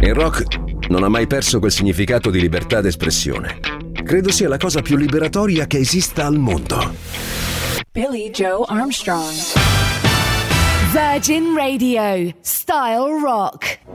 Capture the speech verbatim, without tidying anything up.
Il rock non ha mai perso quel significato di libertà d'espressione. Credo sia la cosa più liberatoria che esista al mondo. Billy Joe Armstrong. Virgin Radio. Style Rock.